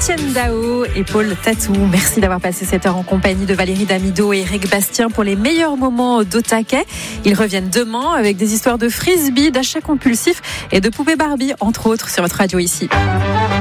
Etienne Dao et Paul Tatou. Merci d'avoir passé cette heure en compagnie de Valérie Damido et Eric Bastien pour les meilleurs moments d'Otaquet. Ils reviennent demain avec des histoires de frisbee, d'achats compulsifs et de poupées Barbie, entre autres, sur votre radio ici.